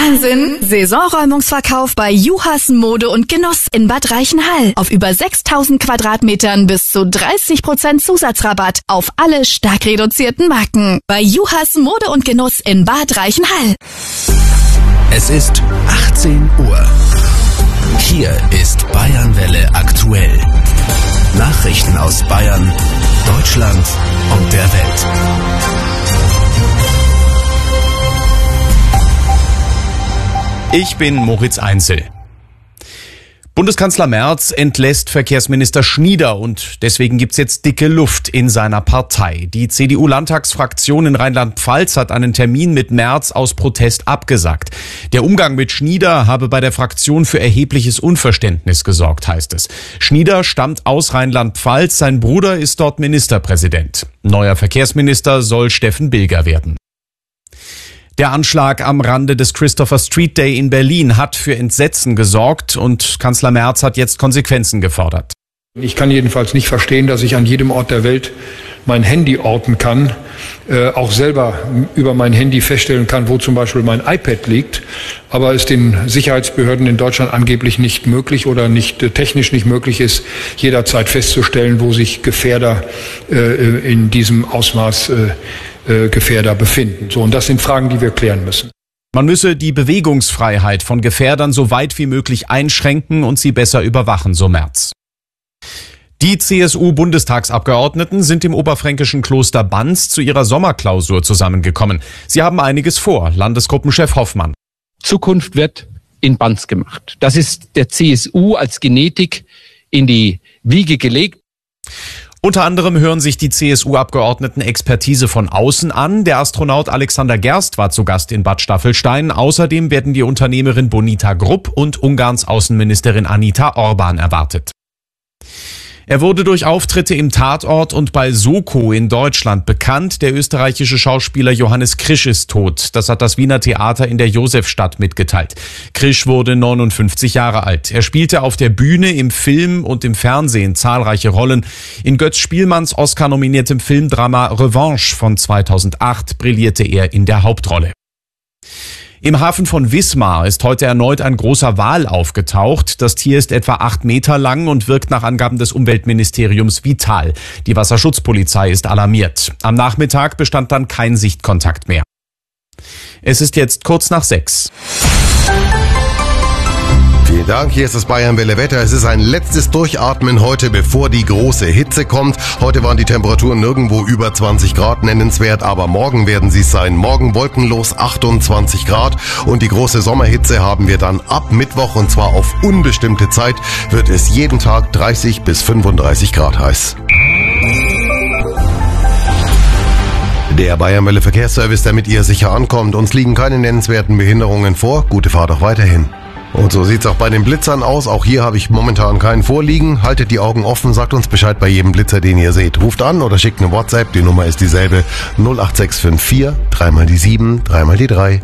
Wahnsinn! Saisonräumungsverkauf bei Juhas Mode und Genuss in Bad Reichenhall. Auf über 6000 Quadratmetern bis zu 30% Zusatzrabatt auf alle stark reduzierten Marken. Bei Juhas Mode und Genuss in Bad Reichenhall. Es ist 18 Uhr. Hier ist Bayernwelle aktuell. Nachrichten aus Bayern, Deutschland und der Welt. Ich bin Moritz Einzel. Bundeskanzler Merz entlässt Verkehrsminister Schnieder und deswegen gibt's jetzt dicke Luft in seiner Partei. Die CDU-Landtagsfraktion in Rheinland-Pfalz hat einen Termin mit Merz aus Protest abgesagt. Der Umgang mit Schnieder habe bei der Fraktion für erhebliches Unverständnis gesorgt, heißt es. Schnieder stammt aus Rheinland-Pfalz, sein Bruder ist dort Ministerpräsident. Neuer Verkehrsminister soll Steffen Bilger werden. Der Anschlag am Rande des Christopher Street Day in Berlin hat für Entsetzen gesorgt und Kanzler Merz hat jetzt Konsequenzen gefordert. Ich kann jedenfalls nicht verstehen, dass ich an jedem Ort der Welt mein Handy orten kann, auch selber über mein Handy feststellen kann, wo zum Beispiel mein iPad liegt, aber es den Sicherheitsbehörden in Deutschland angeblich nicht möglich oder nicht technisch nicht möglich ist, jederzeit festzustellen, wo sich Gefährder in diesem Ausmaß Gefährder befinden. So, und das sind Fragen, die wir klären müssen. Man müsse die Bewegungsfreiheit von Gefährdern so weit wie möglich einschränken und sie besser überwachen, so Merz. Die CSU-Bundestagsabgeordneten sind im oberfränkischen Kloster Banz zu ihrer Sommerklausur zusammengekommen. Sie haben einiges vor, Landesgruppenchef Hoffmann. Zukunft wird in Banz gemacht. Das ist der CSU als Genetik in die Wiege gelegt. Unter anderem hören sich die CSU-Abgeordneten Expertise von außen an. Der Astronaut Alexander Gerst war zu Gast in Bad Staffelstein. Außerdem werden die Unternehmerin Bonita Grupp und Ungarns Außenministerin Anita Orban erwartet. Er wurde durch Auftritte im Tatort und bei Soko in Deutschland bekannt. Der österreichische Schauspieler Johannes Krisch ist tot. Das hat das Wiener Theater in der Josefstadt mitgeteilt. Krisch wurde 59 Jahre alt. Er spielte auf der Bühne, im Film und im Fernsehen zahlreiche Rollen. In Götz Spielmanns Oscar-nominiertem Filmdrama Revanche von 2008 brillierte er in der Hauptrolle. Im Hafen von Wismar ist heute erneut ein großer Wal aufgetaucht. Das Tier ist etwa 8 Meter lang und wirkt nach Angaben des Umweltministeriums vital. Die Wasserschutzpolizei ist alarmiert. Am Nachmittag bestand dann kein Sichtkontakt mehr. Es ist jetzt kurz nach 6. Vielen Dank, hier ist das Bayernwelle Wetter. Es ist ein letztes Durchatmen heute, bevor die große Hitze kommt. Heute waren die Temperaturen nirgendwo über 20 Grad nennenswert, aber morgen werden sie es sein. Morgen wolkenlos 28 Grad und die große Sommerhitze haben wir dann ab Mittwoch und zwar auf unbestimmte Zeit wird es jeden Tag 30 bis 35 Grad heiß. Der Bayernwelle Verkehrsservice, damit ihr sicher ankommt. Uns liegen keine nennenswerten Behinderungen vor. Gute Fahrt auch weiterhin. Und so sieht's auch bei den Blitzern aus. Auch hier habe ich momentan keinen vorliegen. Haltet die Augen offen, sagt uns Bescheid bei jedem Blitzer, den ihr seht. Ruft an oder schickt eine WhatsApp. Die Nummer ist dieselbe. 08654 3 mal die 7, 3 mal die 3.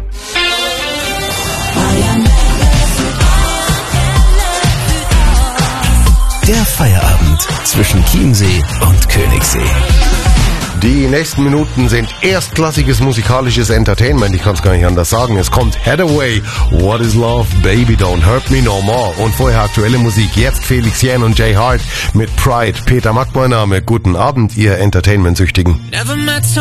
Der Feierabend zwischen Chiemsee und Königssee. Die nächsten Minuten sind erstklassiges musikalisches Entertainment. Ich kann es gar nicht anders sagen. Es kommt Hathaway, What is Love, Baby Don't Hurt Me No More. Und vorher aktuelle Musik. Jetzt Felix Jähn und Jay Hart mit Pride. Peter Mack, mein Name. Guten Abend, ihr Entertainment-Süchtigen.